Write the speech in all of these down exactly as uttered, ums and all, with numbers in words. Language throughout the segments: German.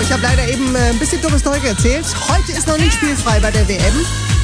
ich habe leider eben äh, ein bisschen dummes Zeug erzählt. Heute ist noch nicht spielfrei bei der W M.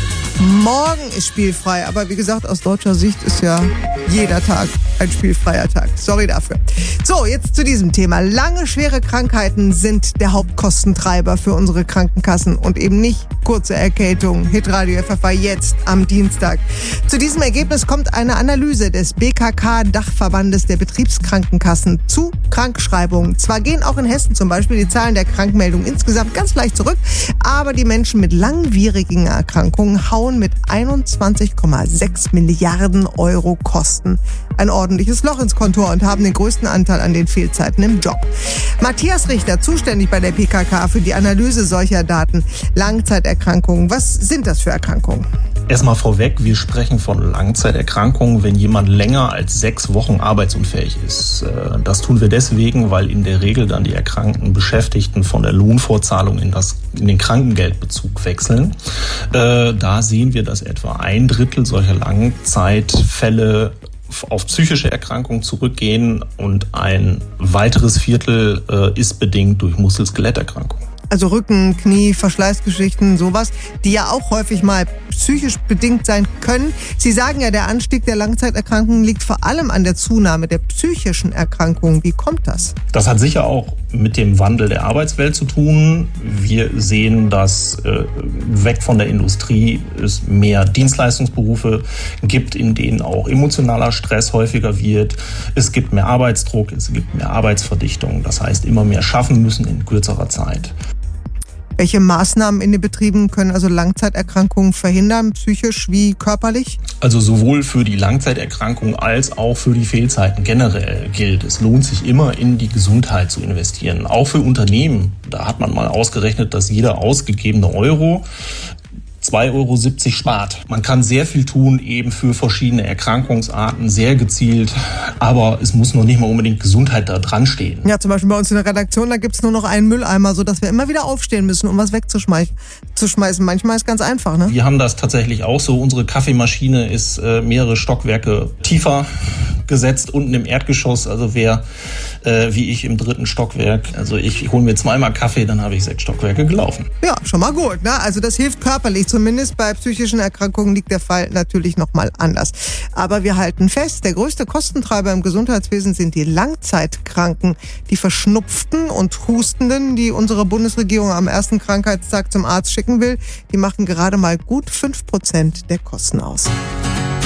Morgen ist spielfrei, aber wie gesagt, aus deutscher Sicht ist ja jeder Tag ein spielfreier Tag. Sorry dafür. So, jetzt zu diesem Thema. Lange, schwere Krankheiten sind der Hauptkostentreiber für unsere Krankenkassen und eben nicht kurze Erkältung. Hitradio F F A jetzt am Dienstag. Zu diesem Ergebnis kommt eine Analyse des B K K-Dachverbandes der Betriebskrankenkassen zu Krankschreibungen. Zwar gehen auch in Hessen zum Beispiel die Zahlen der Krankmeldungen insgesamt ganz leicht zurück, aber die Menschen mit langwierigen Erkrankungen hauen mit einundzwanzig Komma sechs Milliarden Euro Kosten ein ordentliches Loch ins Kontor und haben den größten Anteil an den Fehlzeiten im Job. Matthias Richter, zuständig bei der B K K für die Analyse solcher Daten. Langzeiterkrankungen, was sind das für Erkrankungen? Erstmal vorweg, wir sprechen von Langzeiterkrankungen, wenn jemand länger als sechs Wochen arbeitsunfähig ist. Das tun wir deswegen, weil in der Regel dann die erkrankten Beschäftigten von der Lohnfortzahlung in, das, in den Krankengeldbezug wechseln. Da sehen wir, dass etwa ein Drittel solcher Langzeitfälle auf psychische Erkrankungen zurückgehen und ein weiteres Viertel äh, ist bedingt durch Muskel-Skeletterkrankungen. Also Rücken, Knie, Verschleißgeschichten, sowas, die ja auch häufig mal psychisch bedingt sein können. Sie sagen ja, der Anstieg der Langzeiterkrankungen liegt vor allem an der Zunahme der psychischen Erkrankungen. Wie kommt das? Das hat sicher auch mit dem Wandel der Arbeitswelt zu tun. Wir sehen, dass äh, weg von der Industrie es mehr Dienstleistungsberufe gibt, in denen auch emotionaler Stress häufiger wird. Es gibt mehr Arbeitsdruck, es gibt mehr Arbeitsverdichtung. Das heißt, immer mehr schaffen müssen in kürzerer Zeit. Welche Maßnahmen in den Betrieben können also Langzeiterkrankungen verhindern, psychisch wie körperlich? Also sowohl für die Langzeiterkrankung als auch für die Fehlzeiten generell gilt, es lohnt sich immer in die Gesundheit zu investieren. Auch für Unternehmen, da hat man mal ausgerechnet, dass jeder ausgegebene Euro zwei Euro siebzig spart. Man kann sehr viel tun, eben für verschiedene Erkrankungsarten, sehr gezielt, aber es muss noch nicht mal unbedingt Gesundheit da dran stehen. Ja, zum Beispiel bei uns in der Redaktion, da gibt's nur noch einen Mülleimer, sodass wir immer wieder aufstehen müssen, um was wegzuschmeißen. Zu schmeißen. Manchmal ist ganz einfach, ne? Wir haben das tatsächlich auch so. Unsere Kaffeemaschine ist äh, mehrere Stockwerke tiefer gesetzt, unten im Erdgeschoss. Also wer, äh, wie ich, im dritten Stockwerk, also ich hole mir zweimal Kaffee, dann habe ich sechs Stockwerke gelaufen. Ja, schon mal gut, ne? Also das hilft körperlich. Zumindest bei psychischen Erkrankungen liegt der Fall natürlich nochmal anders. Aber wir halten fest, der größte Kostentreiber im Gesundheitswesen sind die Langzeitkranken, die Verschnupften und Hustenden, die unsere Bundesregierung am ersten Krankheitstag zum Arzt schicken will. Die machen gerade mal gut fünf Prozent der Kosten aus.